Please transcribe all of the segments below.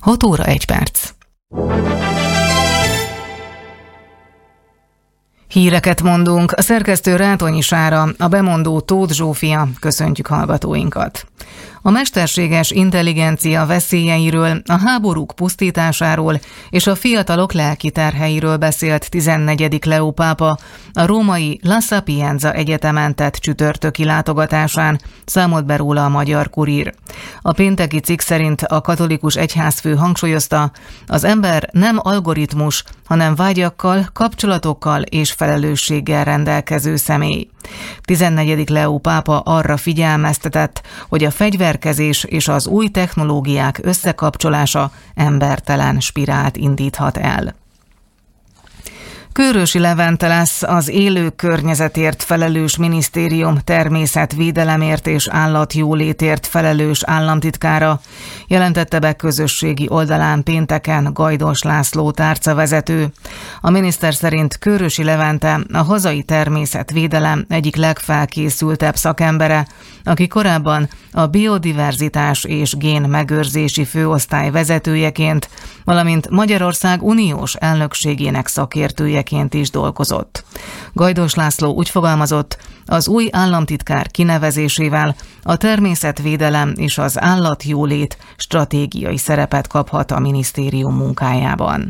6 óra 1 perc. Híreket mondunk, a szerkesztő Rátonyi Sára, a bemondó Tóth Zsófia, köszöntjük hallgatóinkat. A mesterséges intelligencia veszélyeiről, a háborúk pusztításáról és a fiatalok lelki terheiről beszélt 14. Leó pápa a római La Sapienza Egyetemen tett csütörtöki látogatásán, számolt be róla a Magyar Kurír. A pénteki cikk szerint a katolikus egyházfő hangsúlyozta, az ember nem algoritmus, hanem vágyakkal, kapcsolatokkal és felelősséggel rendelkező személy. 14. Leó pápa arra figyelmeztetett, hogy a fegyverkezés és az új technológiák összekapcsolása embertelen spirált indíthat el. Kőrösi Levente lesz az élők környezetért felelős minisztérium természetvédelemért és állatjólétért felelős államtitkára, jelentette be közösségi oldalán pénteken Gajdos László tárcavezető. A miniszter szerint Kőrösi Levente a hazai természetvédelem egyik legfelkészültebb szakembere, aki korábban a biodiverzitás és génmegőrzési főosztály vezetőjeként, valamint Magyarország uniós elnökségének szakértőjeként is dolgozott. Gajdos László úgy fogalmazott, az új államtitkár kinevezésével a természetvédelem és az állatjólét stratégiai szerepet kaphat a minisztérium munkájában.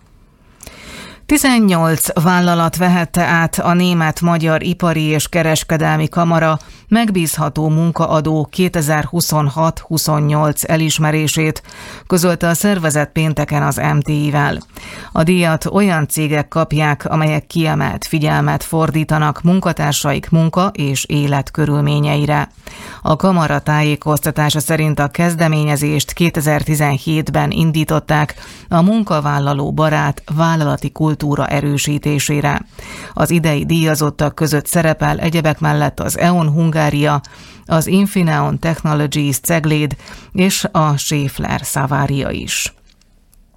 18 vállalat vehette át a Német-Magyar Ipari és Kereskedelmi Kamara megbízható munkaadó 2026-28 elismerését, közölte a szervezet pénteken az MTI-vel. A díjat olyan cégek kapják, amelyek kiemelt figyelmet fordítanak munkatársaik munka- és életkörülményeire. A kamara tájékoztatása szerint a kezdeményezést 2017-ben indították a munkavállaló barát vállalati kultúra erősítésére. Az idei díjazottak között szerepel egyebek mellett az E.ON Hungária, az Infineon Technologies Cegléd és a Schaeffler Savaria is.